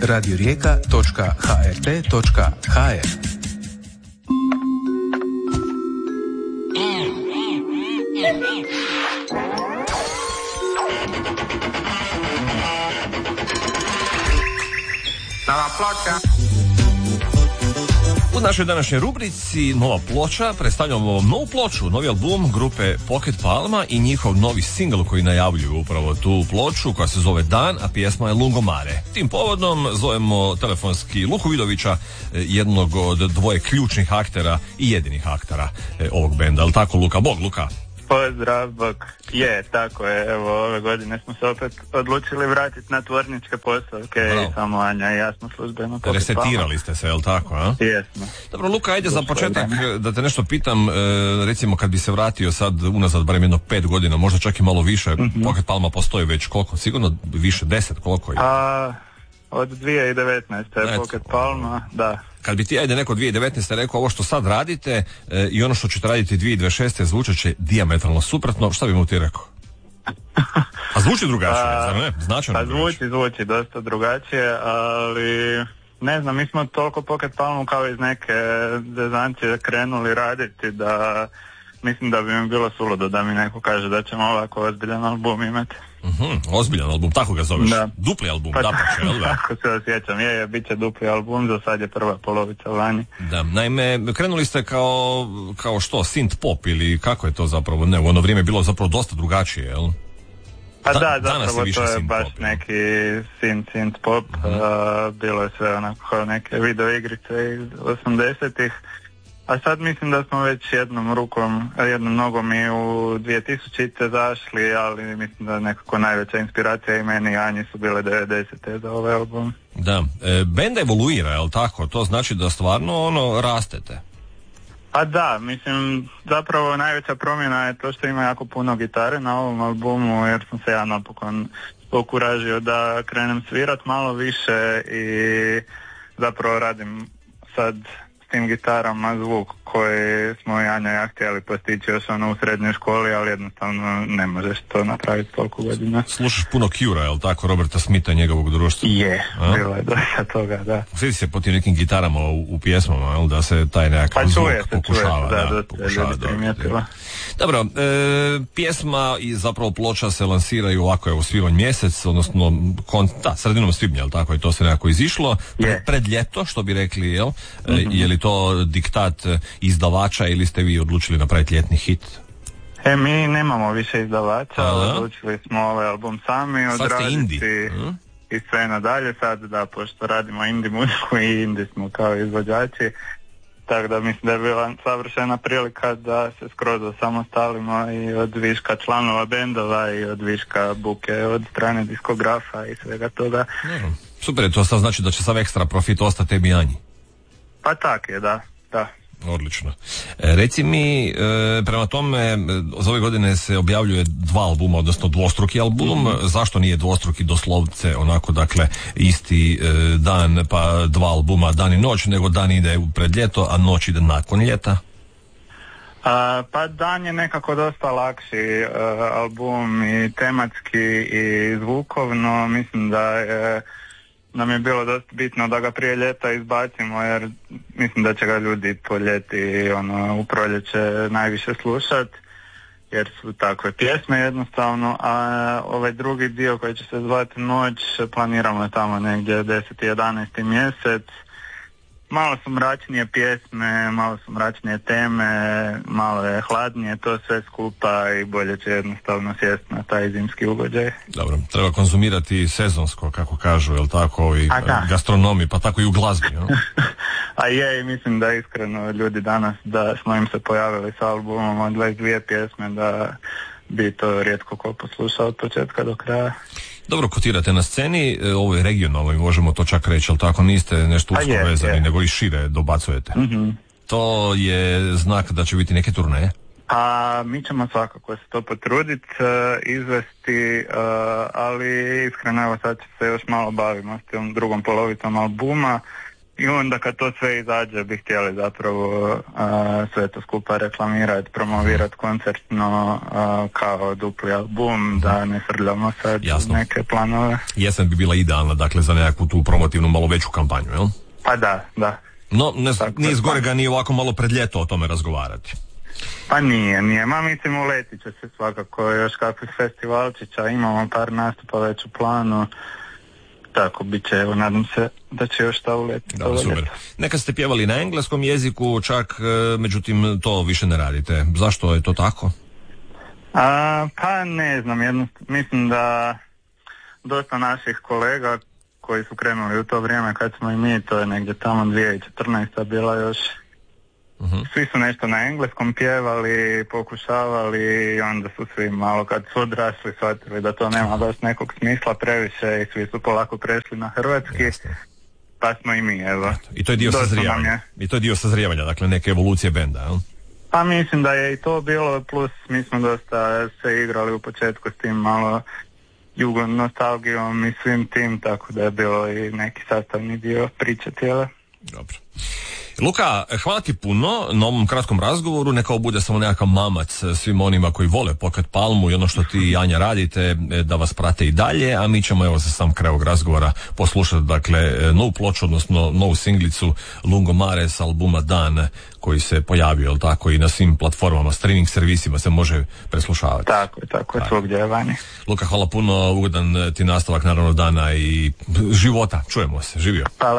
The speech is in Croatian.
radiorijeka.hrt.hr. U našoj današnjoj rubrici Nova ploča predstavljamo novu ploču, novi album grupe Pocket Palma i njihov novi singl koji najavljuju upravo tu ploču koja se zove Dan, a pjesma je Lungomare. Tim povodom zovemo telefonski Luku Vidovića, jednog od dvoje ključnih aktera i jedinih aktera ovog benda. Ali tako, Luka? Bog, Luka. Pozdrav, Bog. Je, tako je. Evo, ove godine smo se opet odlučili vratiti na tvorničke postavke. Bravo. I samo Anja i ja smo službeno. Resetirali ste se, jel tako, a? Jesmo. Dobro, Luka, ajde za početak da te nešto pitam, recimo kad bi se vratio sad unazad barem jedno 5 godina, možda čak i malo više, Pocket Palma postoji već koliko? Sigurno više, 10, koliko je? Od 2019. je Pocket Palma, da. Kad bi ti, ajde, neko 2019. rekao ovo što sad radite i ono što ćete raditi 2026. zvučat će dijametralno suprotno, šta bi mu ti rekao? A zvuči drugačije, zar ne? Značajno drugačije. Zvuči dosta drugačije, ali ne znam, mi smo toliko Pocket Palmu kao iz neke dezancije krenuli raditi da mislim da bi mi bilo suludo da mi neko kaže da ćemo ovako ozbiljan album imati. Ozbiljan album, tako ga zoveš? Da. Dupli album, pa, dapače, jel da? Tako se osjećam, bit će dupli album, za sad je prva polovica vani. Da, naime, krenuli ste kao što, synth pop ili kako je to zapravo? Ne, u ono vrijeme je bilo zapravo dosta drugačije, jel? Pa zapravo to je baš pop, neki synth pop, bilo je sve onako neke video igrice iz 80-ih. A sad mislim da smo već jednom nogom i u 2000-te zašli, ali mislim da nekako najveća inspiracija i meni i Anji su bile 90-te za ovaj album. Da, bend evoluira, je li tako? To znači da stvarno rastete? Pa da, mislim, zapravo najveća promjena je to što ima jako puno gitare na ovom albumu, jer sam se ja napokon okuražio da krenem svirat malo više i zapravo radim sad tim gitarama zvuk koji smo Anja i ja htjeli postići još u srednjoj školi, ali jednostavno ne možeš to napraviti toliko godina. Slušaš puno Cure-a, je li tako, Roberta Smitha, njegovog društva? Bilo je dosta toga, da. Sjeti se po tim nekim gitarama u pjesmama, jel, da se taj nekakav zvuk pokušava. Dobro, pjesma i zapravo ploča se lansiraju ovako u svibanj mjesec, odnosno sredinom svibnja, jel tako, i to se nekako izišlo, pred ljeto, što bi rekli, jel? Je li to diktat izdavača ili ste vi odlučili napraviti ljetni hit? Mi nemamo više izdavača, odlučili smo ovaj album sami odraditi i sve nadalje. Sad da, pošto radimo indie muziku i indie smo kao izvođači, tako da mislim da je bila savršena prilika da se skroz osamostalimo i od viška članova bendova i od viška buke od strane diskografa i svega toga. Super je to, sad znači da će sav ekstra profit ostati tebi i Anji. Pa tak je, da. Odlično. Reci mi, prema tome, za ove godine se objavljuje 2 albuma, odnosno dvostruki album. Zašto nije dvostruki doslovce, onako, dakle, isti dan, pa 2 albuma, dan i noć, nego dan ide pred ljeto, a noć ide nakon ljeta? Pa dan je nekako dosta lakši album i tematski i zvukovno. Mislim da nam je bilo dosta bitno da ga prije ljeta izbacimo, jer mislim da će ga ljudi po ljeti u proljeće najviše slušat, jer su takve pjesme jednostavno, a ovaj drugi dio koji će se zvati Noć planiramo je tamo negdje 10. 11. mjesec. Malo su mračnije pjesme, malo su mračnije teme, malo je hladnije to sve skupa i bolje će jednostavno sjesti na taj zimski ugođaj. Dobro, treba konzumirati sezonsko, kako kažu, jel tako, i gastronomi, pa tako i u glazbi, no? A i mislim da iskreno ljudi danas, da smo im se pojavili sa albumom od 22 pjesme, da bi to rijetko ko poslušao od početka do kraja. Dobro kotirate na sceni, ovo je regionalno i možemo to čak reći, ali tako niste nešto usko vezani, nego i šire dobacujete. To je znak da će biti neke turneje? A mi ćemo svakako se to potruditi, izvesti, ali iskreno evo sad se još malo bavimo s tom drugom polovicom albuma I onda kad to sve izađe bi htjeli zapravo sve to skupa reklamirati, promovirati koncertno kao dupli album, da ne srljamo sad neke planove. Jesen bi bila idealna, dakle, za nekakvu tu promotivnu malo veću kampanju, jel? Pa da. No, nije zgorega ni ovako malo pred ljeto o tome razgovarati. Pa nije. Mislim, uletit će se svakako još kakvi festivalčića, imamo par nastupa već u planu. Tako, bit će, evo, nadam se da će još šta uletiti. Da, super. Nekad ste pjevali na engleskom jeziku, čak, međutim, to više ne radite. Zašto je to tako? Pa ne znam, mislim da dosta naših kolega koji su krenuli u to vrijeme kad smo i mi, to je negdje tamo 2014. bila još, svi su nešto na engleskom pjevali, pokušavali i onda su svi malo kad su odrasli shvatili da to nema baš nekog smisla previše i svi su polako prešli na hrvatski. Jasne. Pa smo i mi, evo. I to je dio sazrijevanja. I to je dio sazrijevanja, dakle neke evolucije benda, jel? Pa mislim da je i to bilo, plus mi smo dosta se igrali u početku s tim malo jugo nostalgijom i svim tim, tako da je bilo i neki sastavni dio priče tijela. Dobro. Luka, hvala ti puno na ovom kratkom razgovoru, neka ovo bude samo nekakav mamac svim onima koji vole Pocket Palmu i ono što ti i Anja radite, da vas prate i dalje, a mi ćemo evo za sam kraj ovog razgovora poslušati, dakle, novu ploču, odnosno novu singlicu Lungomare s albuma Dan, koji se pojavio, jel tako, i na svim platformama, streaming servisima se može preslušavati. Tako je, svog djevanje. Luka, hvala puno, ugodan ti nastavak naravno dana i života, čujemo se, živio.